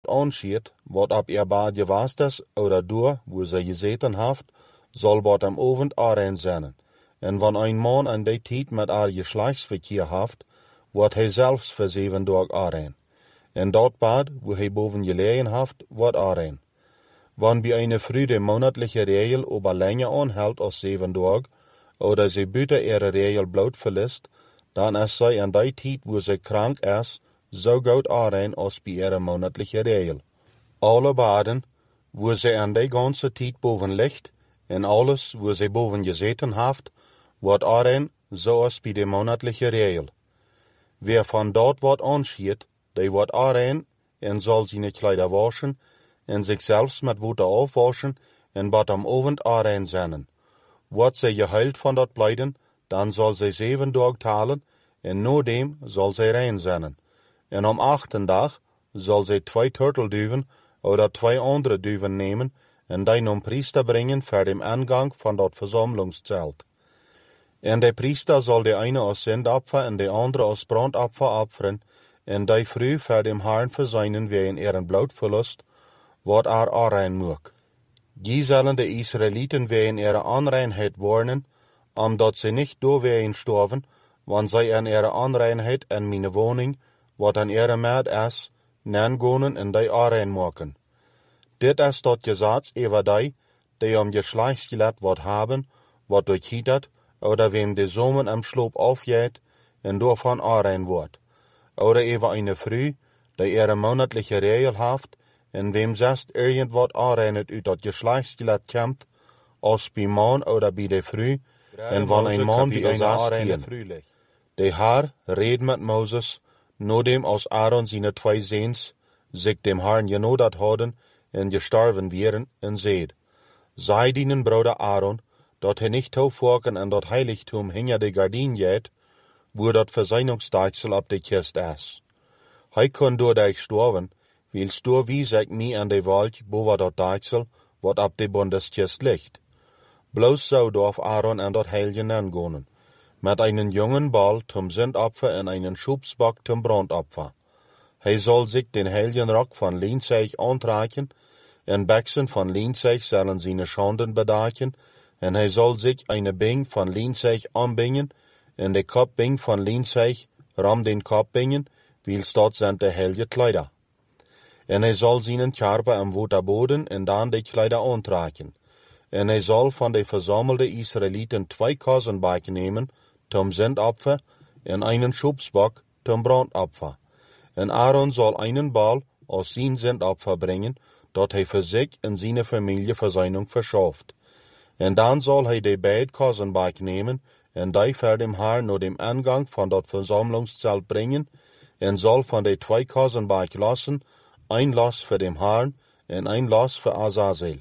anschiet, wat ab ihr Bad gewast is, oder door, wo sie gezeten haft, soll wat am Abend aanrein zijn. En wann ein Mann an die tijd met haar Geschlechtsverkehr haft, wordt hij zelfs voor 7 dagen aanrein. En dat Bad, wo hij boven gelegen haft, wordt aanrein. Wann bij eine Frau de monatliche Regel aber länger anhält als 7 Tage, oder sie buiten ihre Regel bloot verlässt, dann ist sie an die tijd, wo sie krank ist, so gut aanrein als bij ihre monatliche Regel. Alle Baden, wo sie an die ganze tijd boven ligt, en alles, wo sie boven gezeten haft, wordt aanrein, zoals bij de monatliche Regel. Wer van dort wat anschiet, die wordt aanrein, en zal zijn Kleider waschen, en zichzelfs met water afwaschen, en wat am Abend aanrein zijn. Wordt zij geheilt van dat blijden, dan zal zij 7 dagen talen, en nadem zal zij rein zijn. En am 8e dag zal zij 2 turtelduwen, oder 2 andere duwen nemen, en die nom Priester brengen voor dem Eingang van dat Versammlungszelt. En de Priester zal de eine als Sündopfer en de andere als Brandopfer opferen, en die Frau voor dem Herrn verseinen wegen ihren Blutverlust, wat aanrein moet. Die zullen de Israeliten wegen ihre Anreinheit warnen, omdat ze nicht doorwegen sterven, want zij an ihre Anreinheit en meine Wohnung, wat an ihre Maat is, nangonen en die aanrein maken. Dit is dat Gesetz über die am Geschlechtsgeleit wat haben, wat durchhittert, oder wem de Somen am Schloop aufgeht, en davon aanrein wordt. Oder über eine Frau, die ihre monatliche Regel haft, en wem zest irgendwat aanreinet uit dat Geschlechtsgeleit komt, als bij man oder bij de Frau, en wann ein Mann bij eine aanreine Frau ligt. De Herr reed met Moses, nodem als Aaron seine 2 Seens, sich dem Herrn genodat hadden, en gestorven wären, en zeid, sei dienen Bruder Aaron, dat hij nicht hoofdwaken en dat heiligtum hinter de gardien geht, wo dat Verseinungsdeichsel ab de Kist is. Hij kon door dich sterven, willst du wies ik mij aan de wald, boven dat deichsel, wat ab de Bundeskist ligt. Bloos so darf Aaron en dat heilige angonen, met einen jungen Ball zum Sündopfer en einen Schubsbock zum Brandopfer. Hij zal sich den heiligen Rock van Leinzeug antrekken, en Bechsen van Leinzeug zullen seine Schanden bedecken, en hij zal sich eine Bing van Leinzeug anbingen, en de Kopbing van Leinzeug ram den Kopf bingen, wils dat zijn de heilige Kleider. En hij zal seinen Körper am Waterboden en dan de Kleider antrekken. En hij zal van de verzamelde Israeliten 2 Kosenbecken nemen, zum Sündopfer, en einen Schubsbock zum Brandopfer. En Aaron zal einen Ball als zijn Sündopfer bringen, dat hij voor zich en zijn Familie Versöhnung verschafft. En dan zal hij de beide Kosenbecken nemen, en die voor dem Herrn naar dem Eingang van dat Versammlungszelt bringen, en zal van de 2 Kosenbecken lassen, ein Los für dem Herrn en ein Los für Azazel.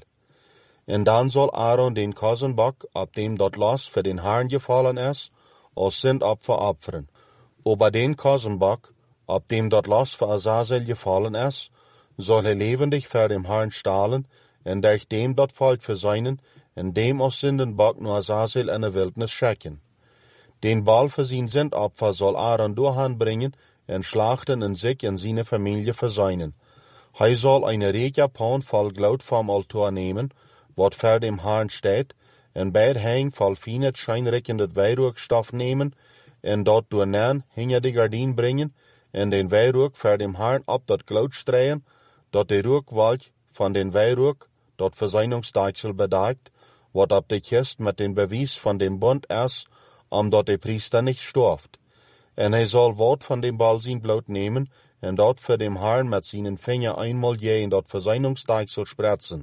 En dan zal Aaron den Kosenbock, ab dem dat Los für den Herrn gefallen ist, als Sündopfer opferen. Aber den Kosenbock, ab dem dat Los für Azazel gefallen ist, soll er lebendig für dem Herrn stahlen, en durch dem dat Volk verseinen, en dem aus Sündenbock nur Azazel in der Wildnis schicken. Den Ball für sein Sündopfer soll Aaron durchhand bringen, en schlachten en sich en seine Familie verseinen. Hij soll eine Regia-Pan voll Glut vom Altar nehmen, wat für dem Herrn steht, en beid hang voll feinet scheinrickendet Weihrauchstoff nemen, en dat door nan hinter die Gardien bringen, en den Weihrauch für dem Herrn ab dat Glut streien, dat de Rauchwolk von den Weihrauch dat Verseinungsdeichsel bedeckt, wat ab de Kist mit den Beweis von dem Bund ist, dat de Priester nicht storft. En hij soll wat von dem Ball sein Blut nemen, en dat für dem Herrn mit seinen Finger einmal je in dat Verseinungsdeichsel spritzen.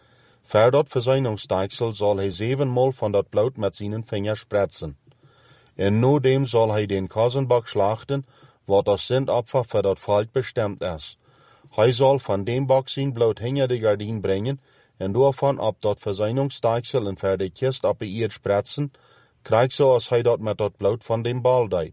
Für dat Verseinungsdeichsel soll hij 7-mal von dat Blut mit seinen Finger spritzen. En nodem soll hij den Kosenbock schlachten, wat das Sündopfer für dat Volk bestimmt ist. Hij soll von dem Bock sein Blut hinter die Gardien bringen, en davon ab dat Verseinungsdeichsel en für die Kist ab ihr spritzen, krieg so als hij dat mit dat Blut von dem Ball deit.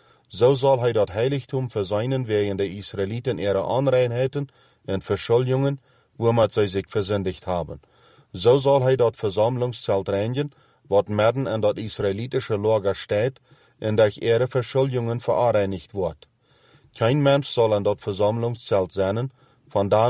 So soll hij dat Heiligtum verseinen wegen der Israeliten ihre Anreinheiten en Verschuldungen, womit sie sich versündigt haben. So soll hij dat Versammlungszelt reinigen, wat midden in dat israelitische Lager steht, en durch ihre Verschuldungen verreinigt wird. Kein Mensch soll in dat Versammlungszelt sein, von da